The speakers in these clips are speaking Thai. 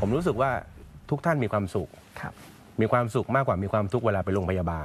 ผมรู้สึกว่าทุกท่านมีความสุขมีความสุขมากกว่ามีความทุกข์เวลาไปโรงพยาบาล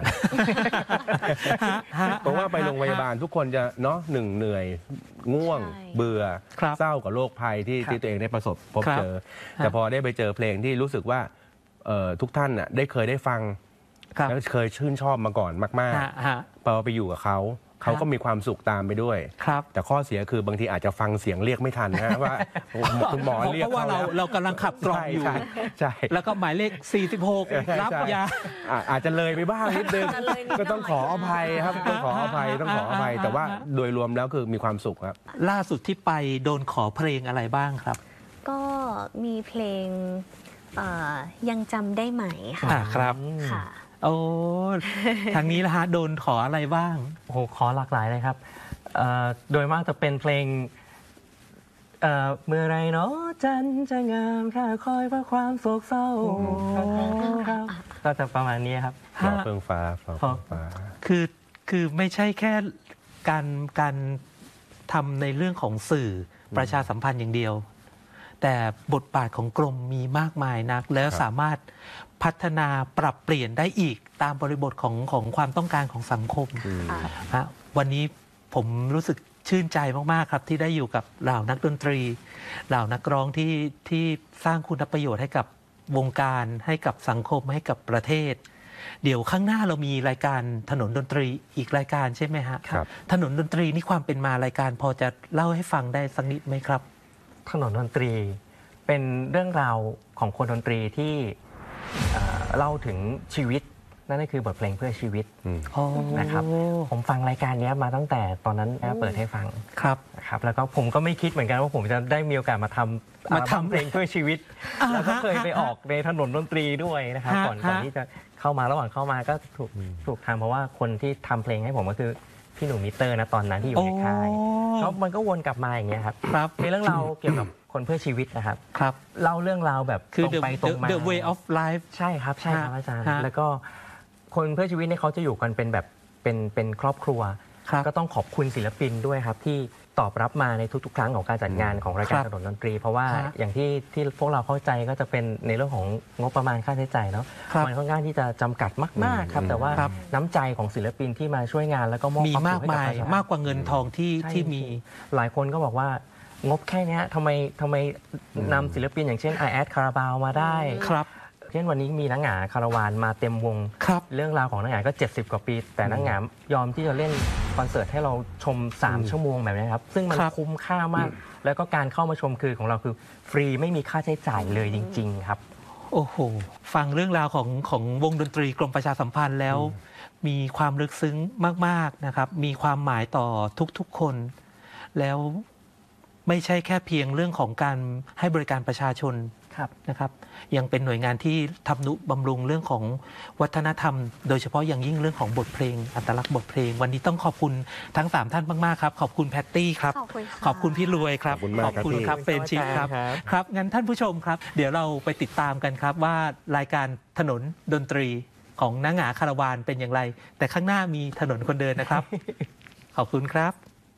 เพราะว่าไปโรงพยาบาลทุกคนจะเนาะหนึ่งเหนื่อยง่วงเบื่อเศร้ากับโรคภัยที่ตัวเองได้ประสบพบเจอแต่พอได้ไปเจอเพลงที่รู้สึกว่าทุกท่านน่ะเคยได้ฟังแล้วเคยชื่นชอบมาก่อนมากๆพอไปอยู่กับเขาก็มีความสุขตามไปด้วยแต่ข้อเสียคือบางทีอาจจะฟังเสียงเรียกไม่ทันนะว่าคุณหมอเรียกเพราะว่าเรากำลังขับกล่อมอยู่ใช่แล้วก็หมายเลข46รับยาอาจจะเลยไปบ้างนิดนึงก็ต้องขออภัยครับต้องขออภัยแต่ว่าโดยรวมแล้วคือมีความสุขครับล่าสุดที่ไปโดนขอเพลงอะไรบ้างครับก็มีเพลงยังจำได้ไหมค่ะครับค่ะโอ้ทางนี้ละฮะโดนขออะไรบ้างโอ้โหขอหลากหลายเลยครับโดยมากจะเป็นเพลงเมื่อไรเนาะจันจะงามแค่คอยเพราะความโศกเศร้าก็จะประมาณนี้ครับเฟื่องฟ้าคือไม่ใช่แค่การทำในเรื่องของสื่อประชาสัมพันธ์อย่างเดียวแต่บทบาทของกรมมีมากมายนักแล้วสามารถพัฒนาปรับเปลี่ยนได้อีกตามบริบทของความต้องการของสังคมวันนี้ผมรู้สึกชื่นใจมากๆครับที่ได้อยู่กับเหล่านักดนตรีเหล่านักร้องที่สร้างคุณประโยชน์ให้กับวงการให้กับสังคมให้กับประเทศเดี๋ยวข้างหน้าเรามีรายการถนนดนตรีอีกรายการใช่ไหมฮะถนนดนตรีนี่ความเป็นมารายการพอจะเล่าให้ฟังได้สักนิดไหมครับถนนดนตรีเป็นเรื่องราวของคนดนตรีที่เล่าถึงชีวิตนั่นคือบทเพลงเพื่อชีวิตนะครับผมฟังรายการนี้มาตั้งแต่ตอนนั้นเปิดให้ฟังนะครับแล้วก็ผมก็ไม่คิดเหมือนกันว่าผมจะได้มีโอกาสมาทำเพลงเพื่อชีวิตแล้วก็เคยไปออกในถนนดนตรีด้วยนะครับก่อนที่จะเข้ามาระหว่างเข้ามาก็ถูกทำเพราะว่าคนที่ทำเพลงให้ผมก็คือพี่หนุ่มมิเตอร์นะตอนนั้นที่อยู่ในค่ายแล้วมันก็วนกลับมาอย่างเงี้ยครับมีเรื่องราวเกี่ยวกับคนเพื่อชีวิตนะครับเล่าเรื่องราวแบบตรงไปตรงมา The way of life ใช่ครับอาจารย์แล้วก็คนเพื่อชีวิตเนี่ยเขาจะอยู่กันเป็นแบบเป็นครอบครัวก็ต้องขอบคุณศิลปินด้วยครับที่ตอบรับมาในทุกๆครั้งของการจัดงานของรายการถนนดนตรีเพราะว่าอย่างที่พวกเราเข้าใจก็จะเป็นในเรื่องของงบประมาณค่าใช้จ่ายเนาะมันค่อนข้างที่จะจำกัดมากๆครับแต่ว่าน้ำใจของศิลปินที่มาช่วยงานแล้วก็มอบความสุขให้กับประชาชนมากกว่าเงินทองที่มีหลายคนก็บอกว่างบแค่นี้ทำไมนำศิลปินอย่างเช่นไอแอดคาราบาวมาได้เช่นวันนี้มีนักหงาคาราวานมาเต็มวงเรื่องราวของนักหงาก็70 กว่าปีแต่นักหงายอมที่จะเล่นคอนเสิร์ตให้เราชม3 ชั่วโมงแบบนี้ครับซึ่งมันคุ้มค่ามากแล้วก็การเข้ามาชมคือของเราคือฟรีไม่มีค่าใช้จ่ายเลยจริงๆครับโอ้โหฟังเรื่องราวของวงดนตรีกรมประชาสัมพันธ์แล้วมีความลึกซึ้งมากๆนะครับมีความหมายต่อทุกๆคนแล้วไม่ใช่แค่เพียงเรื่องของการให้บริการประชาชนนะครับยังเป็นหน่วยงานที่ทำนุบำรุงเรื่องของวัฒนธรรมโดยเฉพาะอย่างยิ่งเรื่องของบทเพลงอัตลักษณ์บทเพลงวันนี้ต้องขอบคุณทั้ง3ท่านมากๆครับขอบคุณแพตตี้ครับขอบคุณพี่รวยครับขอบคุณครับเฟรนชิพครับงั้นท่านผู้ชมครับเดี๋ยวเราไปติดตามกันครับว่ารายการถนนดนตรีของนักหงาคาราวานเป็นอย่างไรแต่ข้างหน้ามีถนนคนเดินนะครับขอบคุณครับ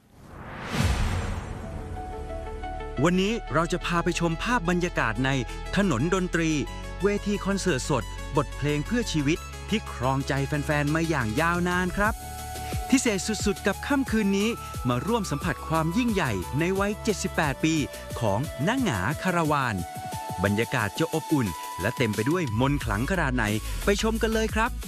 วันนี้เราจะพาไปชมภาพบรรยากาศในถนนดนตรีเวทีคอนเสิร์ตสดบทเพลงเพื่อชีวิตที่ครองใจแฟนๆมาอย่างยาวนานครับพิเศษสุดๆกับค่ำคืนนี้มาร่วมสัมผัสความยิ่งใหญ่ในวัย78 ปีของนักหงาคาราวานบรรยากาศจะอบอุ่นและเต็มไปด้วยมนต์ขลังขนาดไหนไปชมกันเลยครับ